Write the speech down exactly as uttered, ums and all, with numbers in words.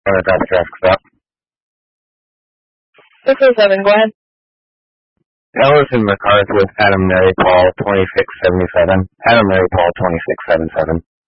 want to drop your ask up. six oh seven, go ahead. Ellison McCarthy with Adam Mary Paul twenty-six seventy-seven. Adam Mary Paul twenty-six seventy-seven.